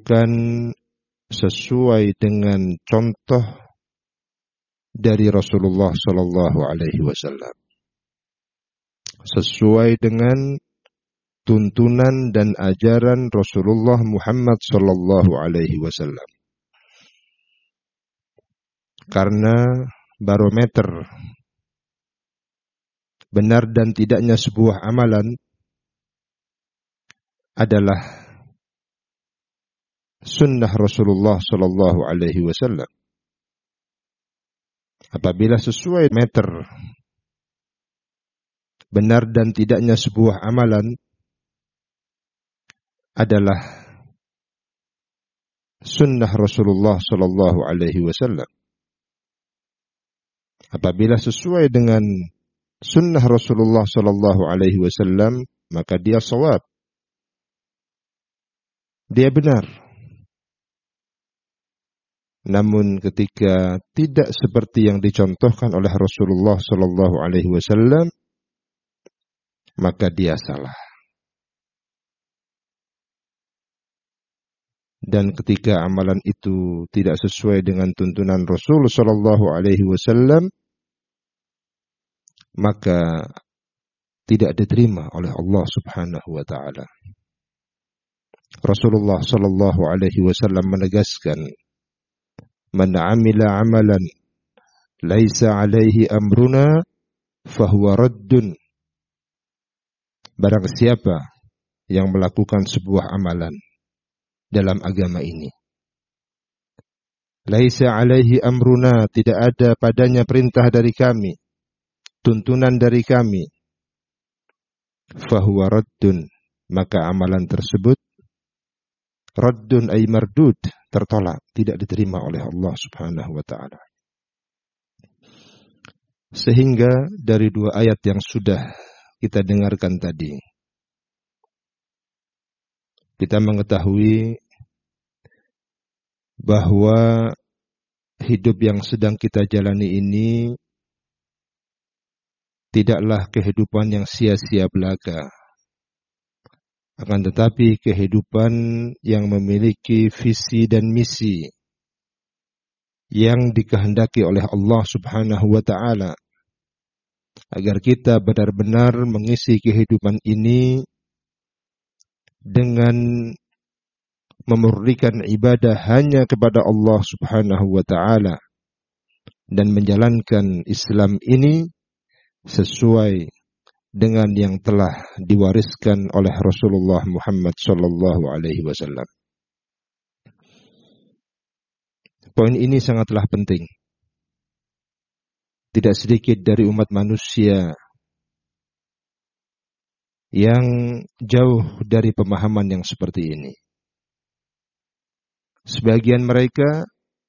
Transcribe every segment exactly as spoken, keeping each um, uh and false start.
bukan sesuai dengan contoh dari Rasulullah Sallallahu Alaihi Wasallam, sesuai dengan tuntunan dan ajaran Rasulullah Muhammad Sallallahu Alaihi Wasallam. Karena barometer benar dan tidaknya sebuah amalan adalah sunnah Rasulullah Sallallahu Alaihi Wasallam. Apabila sesuai meter benar dan tidaknya sebuah amalan adalah sunnah Rasulullah Sallallahu Alaihi Wasallam. Apabila sesuai dengan sunnah Rasulullah Sallallahu Alaihi Wasallam, maka dia shawab, dia benar. Namun ketika tidak seperti yang dicontohkan oleh Rasulullah Sallallahu Alaihi Wasallam, maka dia salah. Dan ketika amalan itu tidak sesuai dengan tuntunan Rasul Sallallahu Alaihi Wasallam, maka tidak diterima oleh Allah Subhanahu wa taala. Rasulullah Sallallahu Alaihi Wasallam menegaskan, "Man 'amila 'amalan laisa 'alaihi amruna fahuwa raddun." Barang siapa yang melakukan sebuah amalan dalam agama ini, laisa 'alaihi amruna, tidak ada padanya perintah dari kami, tuntunan dari kami, fahuwa raddun, maka amalan tersebut raddun ay mardud, tertolak, tidak diterima oleh Allah Subhanahu wa taala. Sehingga dari dua ayat yang sudah kita dengarkan tadi, kita mengetahui bahwa hidup yang sedang kita jalani ini tidaklah kehidupan yang sia-sia belaka, akan tetapi kehidupan yang memiliki visi dan misi yang dikehendaki oleh Allah Subhanahu wa taala, agar kita benar-benar mengisi kehidupan ini dengan memurnikan ibadah hanya kepada Allah Subhanahu wa taala dan menjalankan Islam ini sesuai dengan yang telah diwariskan oleh Rasulullah Muhammad sallallahu alaihi wasallam. Poin ini sangatlah penting. Tidak sedikit dari umat manusia yang jauh dari pemahaman yang seperti ini. Sebagian mereka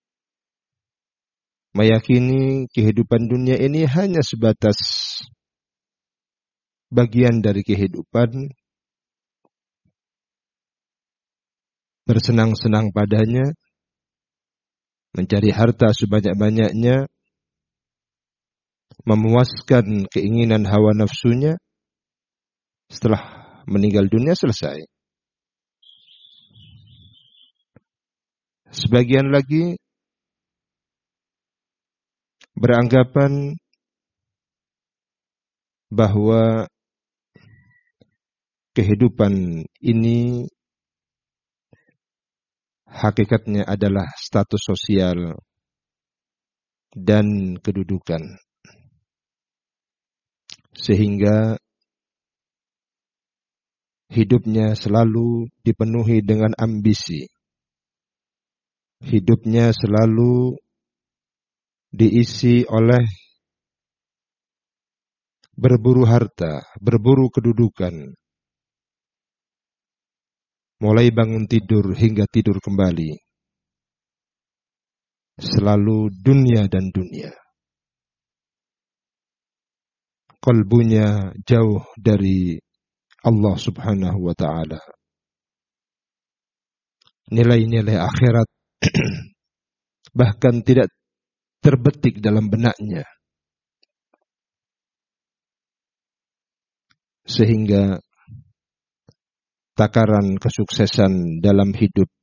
meyakini kehidupan dunia ini hanya sebatas bagian dari kehidupan, bersenang-senang padanya, mencari harta sebanyak-banyaknya, memuaskan keinginan hawa nafsunya, setelah meninggal dunia selesai. Sebagian lagi beranggapan bahwa kehidupan ini hakikatnya adalah status sosial dan kedudukan, sehingga hidupnya selalu dipenuhi dengan ambisi, hidupnya selalu diisi oleh berburu harta, berburu kedudukan, mulai bangun tidur hingga tidur kembali, selalu dunia dan dunia. Qalbunya jauh dari Allah Subhanahu wa ta'ala. Nilai-nilai akhirat bahkan tidak terbetik dalam benaknya, sehingga takaran kesuksesan dalam hidup